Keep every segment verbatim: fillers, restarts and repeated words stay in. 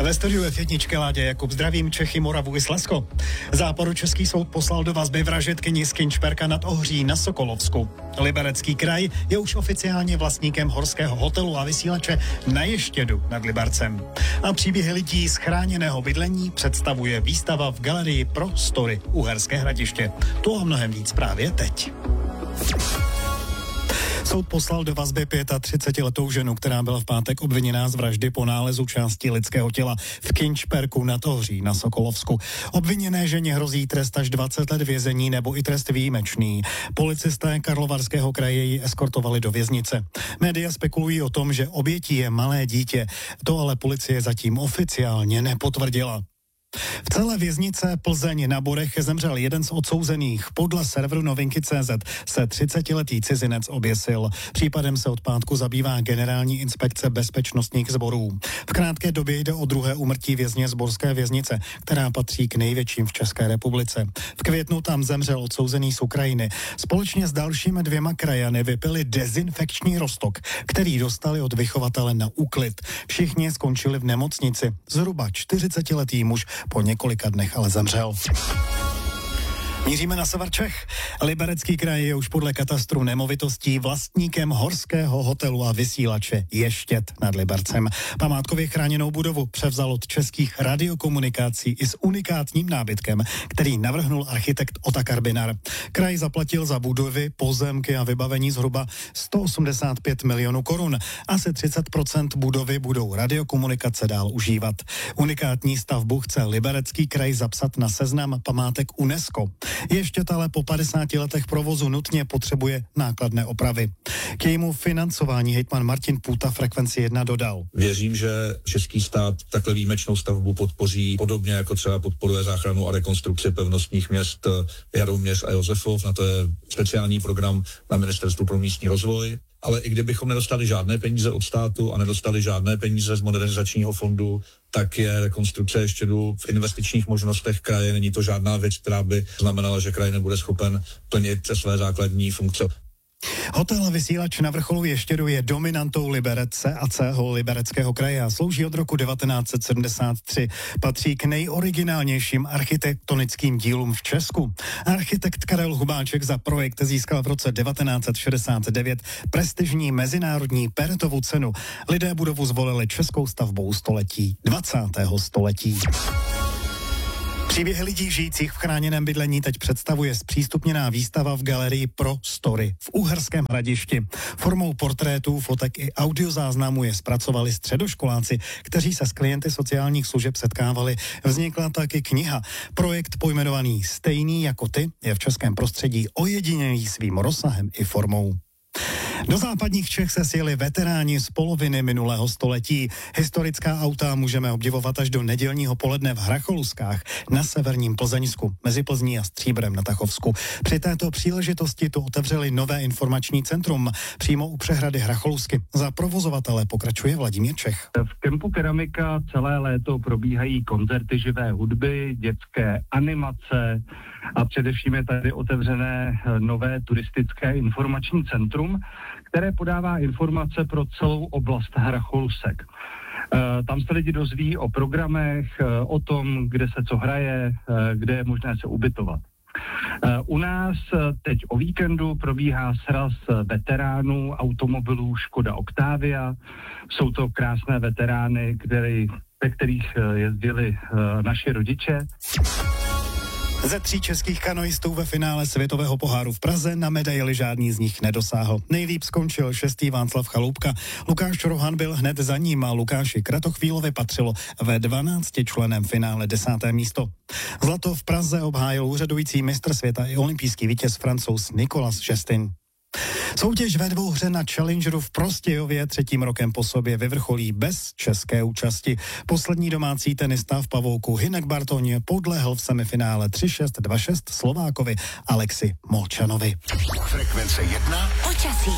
Ve studiu F jedna Láďa Jakub, zdravím Čechy, Moravu i Slezsko. Západočeský soud poslal do vazby vražedkyni z Kinčperka nad Ohří na Sokolovsku. Liberecký kraj je už oficiálně vlastníkem horského hotelu a vysílače Na Ještědu nad Libercem. A příběhy lidí z chráněného bydlení představuje výstava v galerii Pro Story Uherské Hradiště. To a mnohem víc právě teď. Soud poslal do vazby třicetiletou ženu, která byla v pátek obviněná z vraždy po nálezu části lidského těla v Kinčperku nad Ohří na Sokolovsku. Obviněné ženě hrozí trest až dvacet let vězení nebo i trest výjimečný. Policisté Karlovarského kraje ji eskortovali do věznice. Média spekulují o tom, že obětí je malé dítě. To ale policie zatím oficiálně nepotvrdila. V celé věznice Plzeň na Borech zemřel jeden z odsouzených. Podle serveru Novinky tečka cé zet se třicetiletý cizinec oběsil. Případem se od pátku zabývá Generální inspekce bezpečnostních sborů. V krátké době jde o druhé úmrtí vězně z borské věznice, která patří k největším v České republice. V květnu tam zemřel odsouzený z Ukrajiny. Společně s dalšími dvěma krajany vypili dezinfekční roztok, který dostali od vychovatele na úklid. Všichni skončili v nemocnici. Zhruba čtyřicetiletý muž po několika dnech ale zemřel. Míříme na sever Čech. Liberecký kraj je už podle katastru nemovitostí vlastníkem horského hotelu a vysílače Ještěd nad Libercem. Památkově chráněnou budovu převzal od Českých radiokomunikací i s unikátním nábytkem, který navrhnul architekt Otakar Binar. Kraj zaplatil za budovy, pozemky a vybavení zhruba sto osmdesát pět milionů korun. Asi třicet procent budovy budou radiokomunikace dál užívat. Unikátní stavbu chce Liberecký kraj zapsat na seznam památek UNESCO. Ještě ale po padesáti letech provozu nutně potřebuje nákladné opravy. K jejímu financování hejtman Martin Půta Frekvenci jedna dodal. Věřím, že český stát takhle výjimečnou stavbu podpoří podobně jako třeba podporuje záchranu a rekonstrukci pevnostních měst Jaroměř a Josefov. Na to je speciální program na Ministerstvu pro místní rozvoj. Ale i kdybychom nedostali žádné peníze od státu a nedostali žádné peníze z modernizačního fondu, tak je rekonstrukce Ještědu v investičních možnostech kraje. Není to žádná věc, která by znamenala, že kraj nebude schopen plnit své základní funkce. Hotel a vysílač na vrcholu Ještědu je dominantou Liberce a celého Libereckého kraje a slouží od roku devatenáct set sedmdesát tři. Patří k nejoriginálnějším architektonickým dílům v Česku. Architekt Karel Hubáček za projekt získal v roce devatenáct set šedesát devět prestižní mezinárodní Peretovu cenu. Lidé budovu zvolili českou stavbou století, dvacátého století. Příběhy lidí žijících v chráněném bydlení teď představuje zpřístupněná výstava v galerii Pro Story v Uherském Hradišti. Formou portrétů, fotek i audiozáznamů je zpracovali středoškoláci, kteří se s klienty sociálních služeb setkávali. Vznikla taky kniha. Projekt pojmenovaný Stejný jako ty je v českém prostředí ojedinělý svým rozsahem i formou. Do západních Čech se sjeli veteráni z poloviny minulého století. Historická auta můžeme obdivovat až do nedělního poledne v Hracholuskách na severním Plzeňsku, mezi Plzní a Stříbrem na Tachovsku. Při této příležitosti tu otevřeli nové informační centrum přímo u přehrady Hracholusky. Za provozovatele pokračuje Vladimír Čech. V kempu Keramika celé léto probíhají koncerty živé hudby, dětské animace a především je tady otevřené nové turistické informační centrum, které podává informace pro celou oblast Hracholusek. Tam se lidi dozví o programech, o tom, kde se co hraje, kde je možné se ubytovat. U nás teď o víkendu probíhá sraz veteránů automobilů Škoda Octavia. Jsou to krásné veterány, který, ve kterých jezdili naši rodiče. Ze tří českých kanoistů ve finále světového poháru v Praze na medaili žádný z nich nedosáhl. Nejlíp skončil šestý Václav Chaloupka. Lukáš Rohan byl hned za ním a Lukáši Kratochvílovi patřilo ve dvanáctičlenném finále desáté místo. Zlato v Praze obhájil úřadující mistr světa i olympijský vítěz Francouz Nicolas Justin. Soutěž ve dvouhře na Challengeru v Prostějově třetím rokem po sobě vyvrcholí bez české účasti. Poslední domácí tenista v pavouku Hynek Bartoň podlehl v semifinále tři šest dva šest Slovákovi Alexi Molčanovi. Frekvence jedna. Počasí.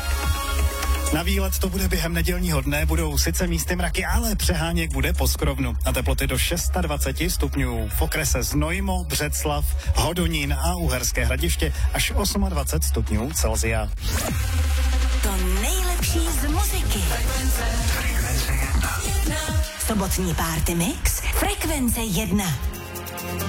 Na výlet to bude během nedělního dne, budou sice místy mraky, ale přeháněk bude poskrovnu. Na teploty do dvacet šest stupňů. V okrese Znojmo, Břeclav, Hodonín a Uherské Hradiště až dvacet osm stupňů Celsia. To nejlepší z muziky. Frekvence. Frekvence jedna. Sobotní Party Mix Frekvence jedna.